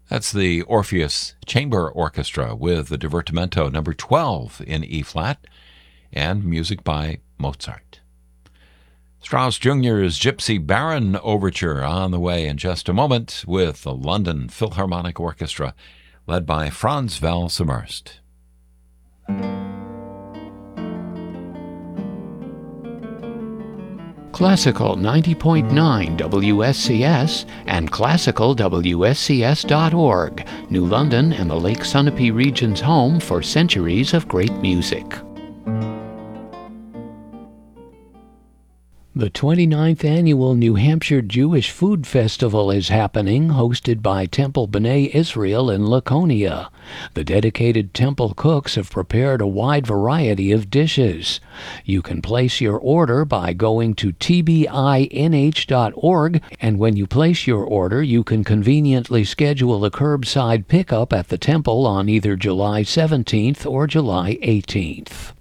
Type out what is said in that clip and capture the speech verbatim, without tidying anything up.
That's the Orpheus Chamber Orchestra with the Divertimento number twelve in E-flat and music by Mozart. Strauss Junior's Gypsy Baron Overture on the way in just a moment with the London Philharmonic Orchestra led by Franz Welser-Möst. Classical ninety point nine W S C S and classical W S C S dot org, New London and the Lake Sunapee region's home for centuries of great music. The twenty-ninth Annual New Hampshire Jewish Food Festival is happening, hosted by Temple B'nai Israel in Laconia. The dedicated temple cooks have prepared a wide variety of dishes. You can place your order by going to T B I N H dot org, and when you place your order, you can conveniently schedule a curbside pickup at the temple on either July seventeenth or July eighteenth.